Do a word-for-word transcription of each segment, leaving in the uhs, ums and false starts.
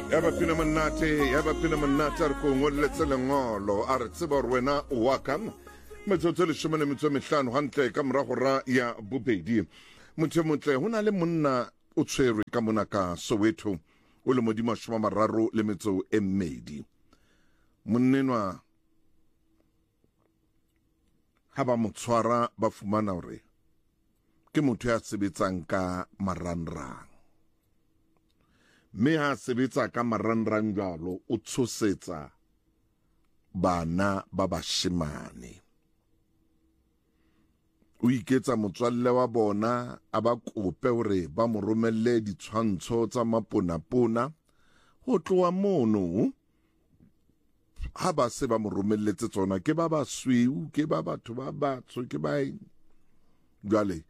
ya ba pina manate ya ba pina manate re ko ngolletse lengolo a re tseba re wena o wa ka metsotso le shome le metso mehlano hantle ka morago ra ya bobedi motho motle ho na le monna o tshwerwe ka mona ka Soweto o le modimo shoma mararo le metso e mmedi monnenwa ha ba motshwara ba fumana hore ke motho ya sebetsang ka maranrang me ha sebetsa ka maranrang jalo o tshosetsa bana ba bashemane o iketsa motswalle wa bona a ba kope hore ba mo romelle ditshwantsho tsa mapona-pona ho tloa mono ha ba se ba mo romelletse tsona ke ba ba sweu ke ba batho ba batsho ke ba jwale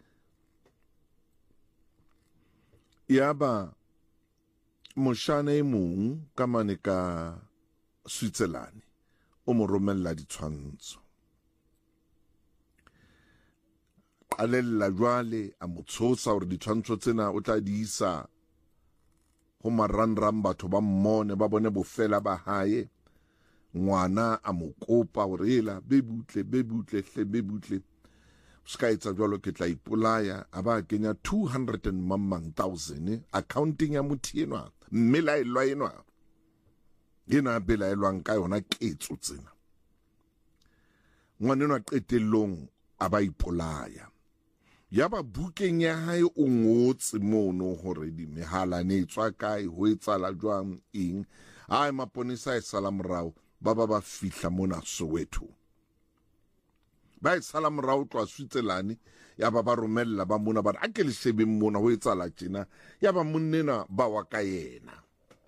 ya ba moshana e mong ka mane ka Switzerland o mo romella ditshwantsho qalella jwale a mo tshosa hore ditshwantsho tsena o tla di isa ho maranrang batho ba mmone ba bone bofela ba hae ngwana a mo kopa hore ela be butle be butle hle be butle ska etsa jwalo ke tla ipolaya a ba kenya two hundred and mamang thousand accounting ya motho enwa mme la elwa enwa ena bela elwang ka yona ketso tsena ngwana enwa qetellong a ba ipolaya ya ba bukeng ya hae o ngotse mono hore di mehala ne tswa kae ho etsala jwang eng ai maponisa e sala morao ba ba ba fihla mona Soweto ba e sala morao twa Switzerland ya ba ba romella ba mona ba a ke le shebeng mona ho etsala tjena ya ba monnena ba wa ka yena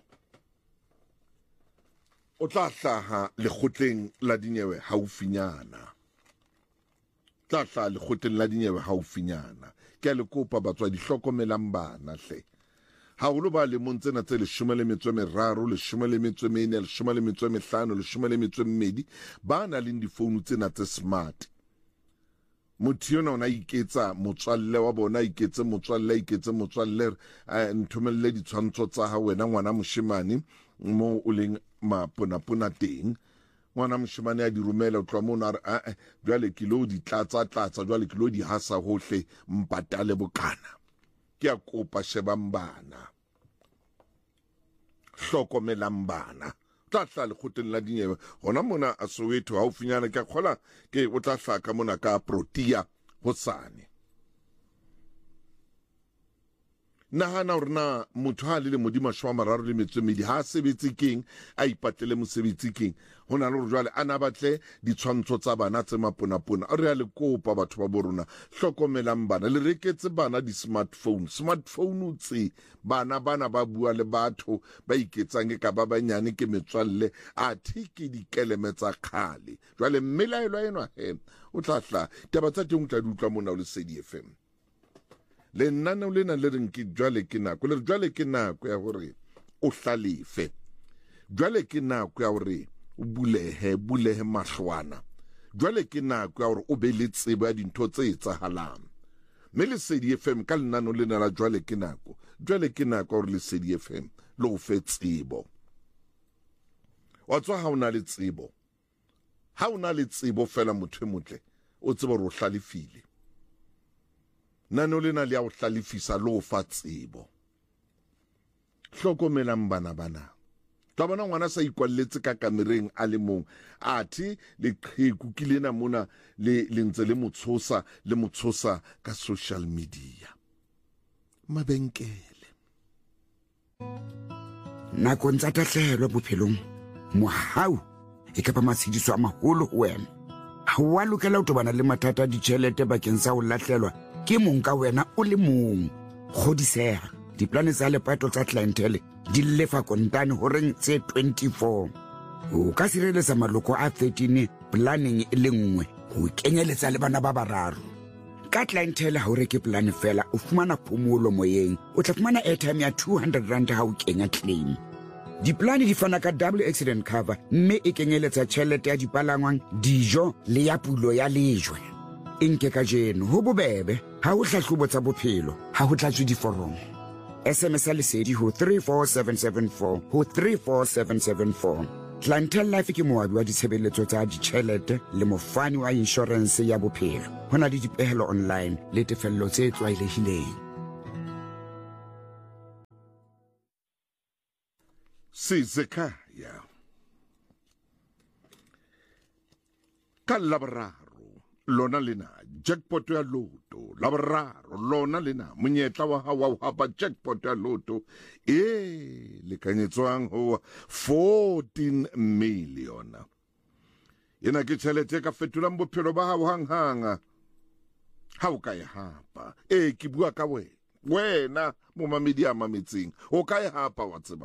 o tla hlaha lekgotleng la dinyewe haufinyana tla hlaha lekgotleng la dinyewe haufinyana ke a le kopa batswadi hlokomelang bana hle ha o lo ba le montsena tse le shome le metso meraro le shome le metso mene le shome le metso mehlano le shome le metso mmedi ba na le difounu tsena tse smart motho yona ona iketsa motswalle wa bona iketse motswalle iketse motswalle nthomelle ditshwantsho tsa ha wena ngwana moshemane mo o leng mapona-pona teng ngwana moshemane a di romela o tloa mona a jwale ke lo di tlatsa tlatsa jwale ke lo di hasa hohle mpatale bokana ke a kopa shebang bana hlokomelang bana tla tla le khoteng la dinyewe hona mona a Soweto ha o finyana ke khola ke o tla hlaka mona ka Protea hosane nahana hore na motho ha le le modimo shwa mararo le metso medi ha sebetse keng a ipatlele mosebetsi keng hona le jwale ana batle ditshwantsho tsa bana tse mapona-pona a re a le kopa batho ba borona hlokomelang bana le reketse bana di smartphone smartphone tse bana bana ba bua le batho ba iketsang ka ba banyane ke metswalle a thiki dikeleme tsa khale jwale mmelaelo enwa he o tla tla taba tsa teng tla di utlwa mona o le C D F M le nana le na le reng ke jwale ke nako le jwale ke nako ya hore o hlalefe jwale ke nako ya hore o bulehe bulehe mahlwana jwale ke nako ya hore o be le tsebo ya dintho tse etsahalang me le C D F M ka lenano le na la jwale ke nako jwale ke nako hore le C D F M le o fe tsebo wa tswa ha ona le tsebo ha ona le tsebo fela motho motle o tsebo re o hlalefile nano lena le ya o hlalefisa lo fa tsebo hlokomelang bana bana tla bona ngwana sa ikwalletse ka kamereng a le mong athi le qheku kilena mona le lentse le motshosa le motshosa ka social media mabenkele nako ntsa tahlehelo bophelong mohau e ka ba matshidiso a maholo ho wena ha wa lokela ho tobana le mathata di tjhelete bakeng sa ho lahlelwa ke mong ka wena o le mong kgodiseha diplane tsa lepato tsa clientele di lefa kontane ho reng tse twenty-four o ka sireletsa maloko a thirteen planning e le nngwe ho kenyeletsa le bana ba bararo ka clientele ha o reke plan fela o fumana phomolo moyeng o tla fumana airtime ya two hundred rand ha o kenya claim diplane di fana ka double accident cover mme e kenyeletsa tjhelete ya dipalangwang dijo le ya pulo ya lejwe enke ka jeno ho bobebe ha o hlahlobo tsa bophelo ha ho tlatswe diforomo S M S a lesedi ho three four seven seven four ho three four seven seven four. Clientele Life ke moabi wa ditshebeletso tsa ditjhelete le mofani wa insurance ya bophelo. Ho na le dipehelo online le tefello tse tlwaelehileng. Sizekaya ka laboraro lona lena jackpot ya loto laboraro lona lena monyetla wa ha wa hapa jackpot ya loto e lekanyetswang ho fourteen million. Yena ke tšhelete ka fetolang bophelo ba hao hanghang ha o ka e hapa e ke bua ka wena wena mo mamedi a mametseng o ka e hapa wa tseba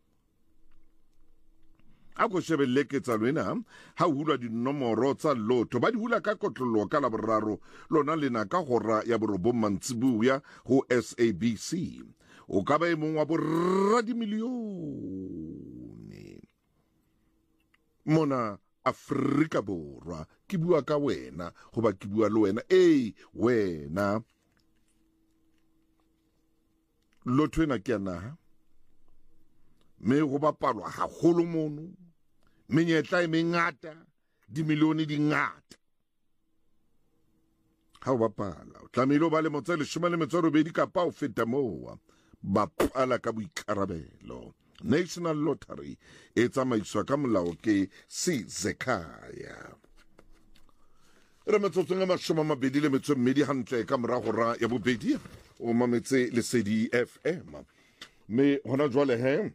a go shebelle ke tsa lwena ha o hula dinomoro tsa loto ba di hula ka kotlolo ka laboraro lona lena ka hora ya borobong mantsibuya ho S A B C o ka ba e mong wa borra di milione mona Afrika Borwa ke bua ka wena goba ke bua le wena ei wena loto ena ke ana me go bapalwa haholo mono menyetla e mengata di milione di ngata ha o bapala o tlamehile o ba le motse leshome le metso e robedi kapa o feta moa bapala ka boikarabelo. National Lottery e tsamaiswa ka molao ke Sizekaya. Re metsotsong a mashome a mabedi le metso e mmedi hantle ka mora hora ya bobedi o mametse Lesedi F M me hona jwale he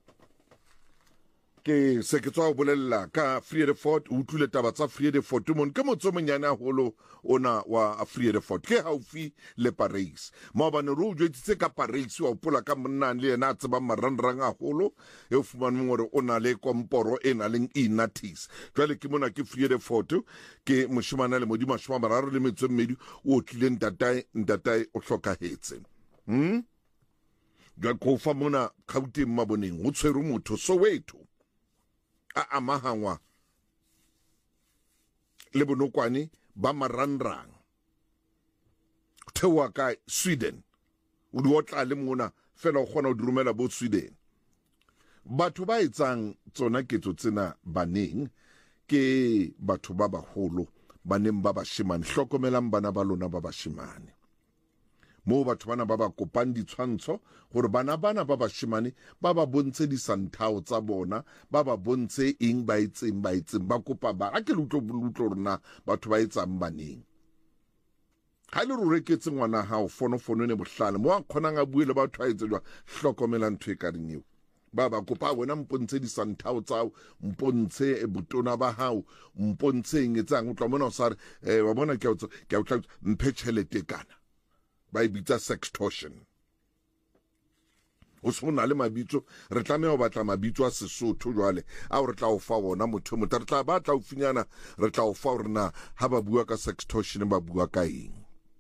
ke se ke tswa o bolella ka Vredefort o utlwile taba tsa Vredefort mon ke motso monyane haholo ona wa Vredefort ke haufi le Paris maobane ro o jwetsitse ka Paris wa opola ka monna le yena a tseba marangrang haholo e o fumaneng hore o na le komporo e na leng inatis jwale ke mona ke Vredefort ke moshimana le modimo shoma mararo le metso mmedi o tlileng ntatai ntatai o hlokahetse hm jwa ko fa mona Gauteng maboneng o tshwere motho Soweto a amahangwa le bonokwane ba marandrang thewa ka Sweden o di otla le mona fela o kgona o dirumela bo Sweden batho ba etsang tsona ketso tsena baneng ke batho ba baholo baneng ba bashimane hlokomelang bana ba lona ba bashimane mo batho bana ba ba kopang ditshwantsho gore bana bana ba bashimane ba ba bontshe disanthao tsa bona ba ba bontshe eng ba etseng ba etseng ba kopa ba a ke lutlo lutlo rona batho ba etsang baneng ha le ro reketse ngwana hao fono fono ne bohlale mo a khonang a bue le batho a etse jwa hlokomela ntwe ka rinyo ba ba kopa wena mpontshe disanthao tsa mpontshe e botona ba hao mpontshe eng etsang o tla mona o sa re wa bona ke a ke a tla mphe tšhelete kana ba ibitsa sextortion o sona le mabitso re tlameha ho batla mabitso a Sesotho jwale a re tla o fa wona motho motho re tla ba tla o finyana re tla o fa rena ha ba bua ka sextortion ba bua ka eng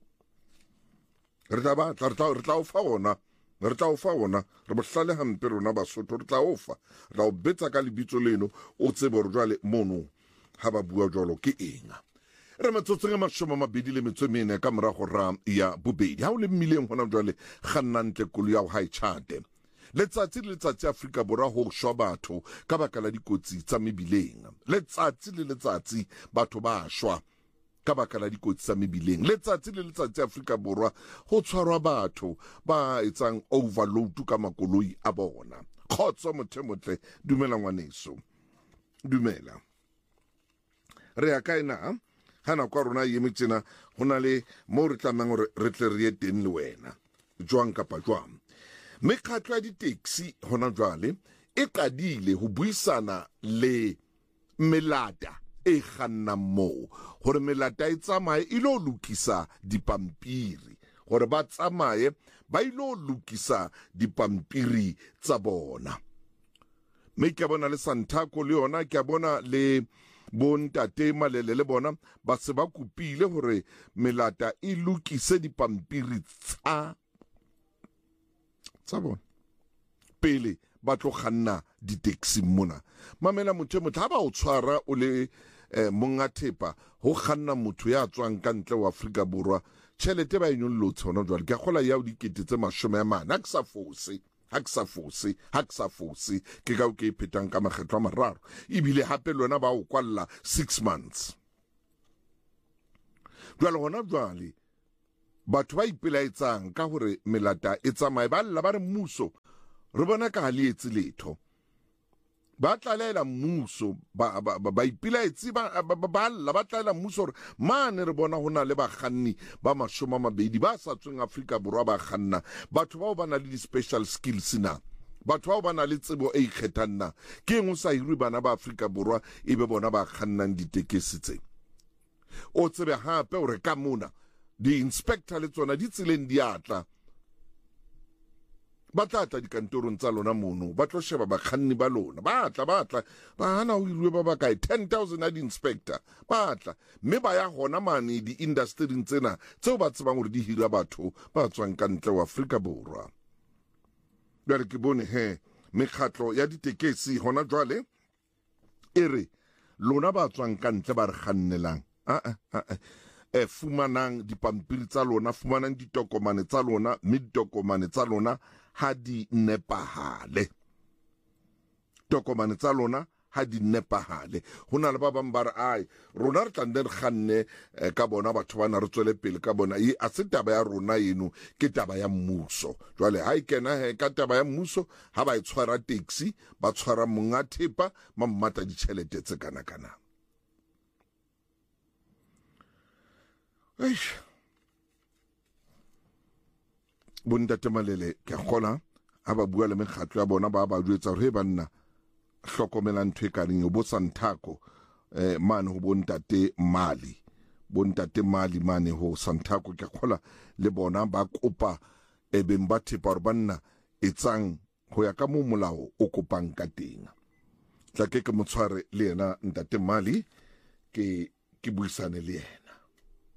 re tla ba tla re tla o fa wona re tla o fa wona re bohlale hampe rona Basotho re tla o fa re tla o betsa ka lebitso leno o tsebe re jwale mono ha ba bua jwalo ke eng re metsotseng a mashome a mabedi le metso e mene ka mora hora ya bobedi ha o le mmileng hona jwale kgannantle kolo ya ho high chart letsatsi le letsatsi Afrika Borwa ho shwa batho ka baka la dikotsi tsa mebileng letsatsi le letsatsi batho ba shwa ka baka la dikotsi tsa mebileng letsatsi le letsatsi Afrika Borwa ho tshwarwa batho ba etsang overload ka makoloi a bona khotso motho motle dumela ngwaneso dumela re ya kaina hana kwa rona yeme tsena hona le mo re tlamang gore re tle re teng le wena jwang kapa jwang me khatla di taxi hona jwale e qadile ho buisana le melata e ganna mo gore melata e tsamaye ilo lukisa dipampiri gore ba tsamaye ba ilo lukisa dipampiri tsa bona me ke bona le Santaco le yona ke bona le bontate malele le bona ba se ba kupile hore melata e lukise dipampiri tsa tsa bona pele ba tlo kganna di taxi mona mamela motho motho ha ba o tshwara o le eh, monga thepa ho kganna motho ya tswang ka ntle wa Afrika Borwa tšhelete ba e nyollotse gona jwale ke gola yao dikete tse masome ya mane ha ke sa fose ha ke sa fose ha ke sa fose ke ka o ke e phetang ka makgetlo a mararo ebile hape lona ba o kwalla six months jwale gona jwale batho ba ipelaetsang ka gore melata e tsamaye ba lla ba re mmuso re bona ka le etse letho ba tlalela mmuso ba ba ba ipelaetse ba ba lla ba tlalela mmuso gore mane re bona hona le bakganni ba mashoma mabedi ba sa tsweng Afrika Borwa ba kganna batho bao ba na le di special skills na batho bao ba na le tsebo e ikgethang na ke eng o sa hirwe bana ba Afrika Borwa e be bona ba khannang ditekesi tse o tsebe hape o re ka mona di inspector le tsona di tseleng diatla ba tlatla dikantorong tsa lona mono ba tlo sheba bakganni ba lona ba tla ba tla ba hana o hirwe ba ba kae ten thousand a di inspector ba tla mme ba ya gona mane di industry tsena tseo ba tsebang gore di hira batho ba tswang ka ntle wa Afrika Borwa bere ke bone he mekgatlo ya ditekesi hona jwale ere lona ba tswang ka ntle ba re kgannelang a a a e fumanang dipampiri tsa lona fumanang ditokomane tsa lona mme ditokomane tsa lona ha di nepahale tokomane tsa lona ha di nepahale hona le ba bang ba re ai rona re tlande re kganne ka bona batho bana re tswele pele ka bona e a se taba ya rona eno ke taba ya mmuso jwale ha ikena he ka taba ya mmuso ha ba e tshwara taxi ba tshwara monga thepa ma mmata ditšhelete tse kana kana eish bontate Malele ke gola ha ba bua le mekgatlo ya bona ba ba jwetsa hore he banna hlokomela ntwe ka reng bo Santaco eh mane ho bontate Mali bontate Mali mane ho Santaco ke gola le bona ba kopa e beng ba thepa hore banna etsang ho ya ka mo molao o kopang ka teng tla ke ke motshware le yena ntate Mali ke ke buisane le yena.